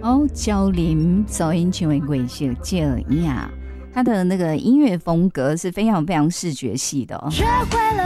哦，焦林走音成为鬼秀这样，他的那个音乐风格是非常非常视觉系的哦。